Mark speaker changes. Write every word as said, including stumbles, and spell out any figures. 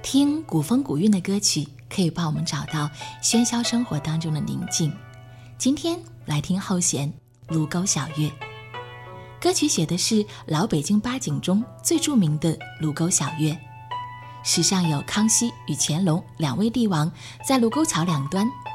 Speaker 1: 听古风古韵的歌曲可以帮我们找到喧嚣生活当中的宁静。今天来听后弦《卢沟晓月》，歌曲写的是老北京八景中最著名的卢沟晓月。史上有康熙与乾隆两位帝王在卢沟桥两端